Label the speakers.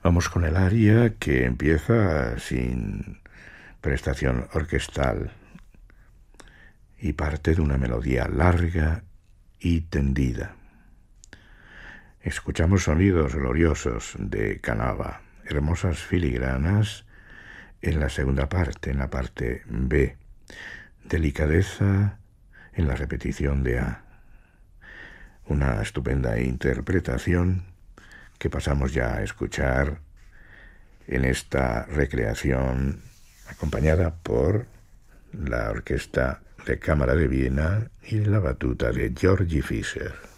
Speaker 1: Vamos con el aria que empieza sin prestación orquestal y parte de una melodía larga y tendida. Escuchamos sonidos gloriosos de Canava, hermosas filigranas en la segunda parte, en la parte B, delicadeza en la repetición de A. Una estupenda interpretación que pasamos ya a escuchar en esta recreación acompañada por la Orquesta de Cámara de Viena y la batuta de György Fischer.